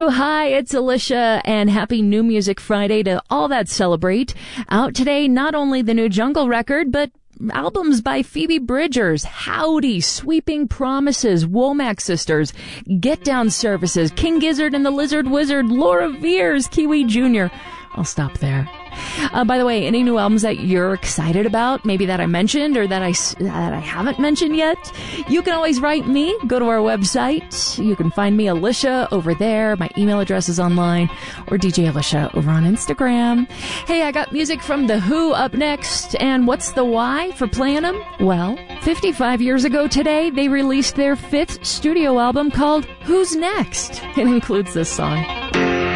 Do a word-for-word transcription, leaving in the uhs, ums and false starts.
you. Hi, it's Alicia, and happy New Music Friday to all that celebrate. Out today, not only the new Jungle record, but albums by Phoebe Bridgers, Howdy, Sweeping Promises, Womack Sisters, Get Down Services, King Gizzard and the Lizard Wizard, Laura Veers, Kiwi Junior I'll stop there. Uh, by the way, any new albums that you're excited about, maybe that I mentioned or that I, that I haven't mentioned yet, you can always write me. Go to our website. You can find me, Alicia, over there. My email address is online, or D J Alicia over on Instagram. Hey, I got music from The Who up next, and what's the why for playing them? Well, fifty-five years ago today, they released their fifth studio album called Who's Next? It includes this song.